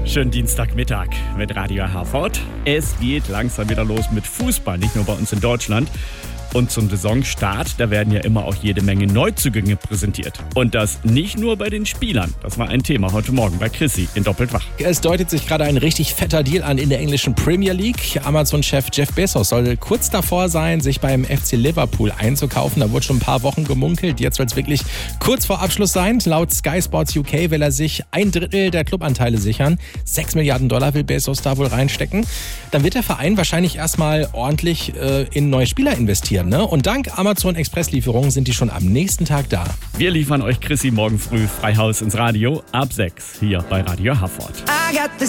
Schönen Dienstagmittag mit Radio Herford. Es geht langsam wieder los mit Fußball, nicht nur bei uns in Deutschland. Und zum Saisonstart, da werden ja immer auch jede Menge Neuzugänge präsentiert. Und das nicht nur bei den Spielern. Das war ein Thema heute Morgen bei Chrissy in Doppelt wach. Es deutet sich gerade ein richtig fetter Deal an in der englischen Premier League. Amazon-Chef Jeff Bezos soll kurz davor sein, sich beim FC Liverpool einzukaufen. Da wurde schon ein paar Wochen gemunkelt. Jetzt soll es wirklich kurz vor Abschluss sein. Laut Sky Sports UK will er sich 1/3 der Clubanteile sichern. 6 Milliarden Dollar will Bezos da wohl reinstecken. Dann wird der Verein wahrscheinlich erstmal ordentlich in neue Spieler investieren. Ne? Und dank Amazon Express-Lieferungen sind die schon am nächsten Tag da. Wir liefern euch Chrissy morgen früh frei Haus ins Radio ab 6 hier bei Radio Herford.